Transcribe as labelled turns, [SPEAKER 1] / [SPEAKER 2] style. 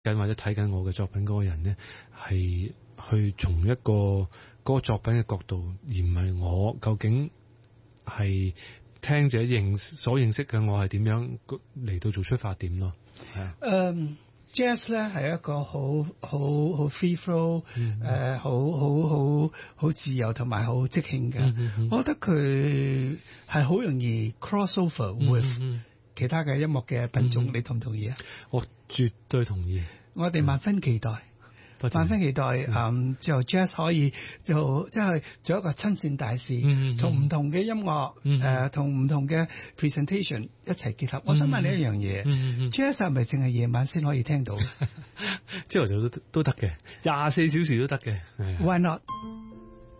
[SPEAKER 1] 緊或者睇緊我嘅作品嗰個人咧，係去從一個嗰個作品嘅角度，而唔係我究竟係聽者所認識嘅我係點樣嚟到做出發點咯。係啊。
[SPEAKER 2] Jazz 咧係一個好 free flow，好自由同埋好即興嘅。我覺得佢係好容易 cross over with 其他嘅音樂嘅品種。你同唔同意啊？
[SPEAKER 1] 我絕對同意。
[SPEAKER 2] 我哋萬分期待。萬分期待，就 Jazz 可以就即係做一個親善大使，同唔同嘅音樂，同唔同嘅 presentation 一齊結合。我想問你一樣嘢，Jazz 係咪淨係夜晚先可以聽到？
[SPEAKER 1] 朝頭早都得嘅，24小時都得嘅。
[SPEAKER 2] Why not？